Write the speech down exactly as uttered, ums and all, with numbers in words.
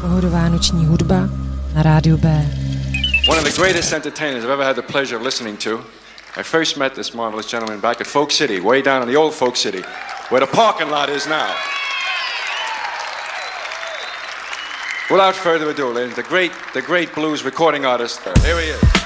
Pohodovánoční hudba na rádiu B. One of the greatest entertainers I've ever had the pleasure of listening to. I first met this marvelous gentleman back at Folk City, way down in the old Folk City, where the parking lot is now. Without further ado, ladies, the great, the great blues recording artist, here he is.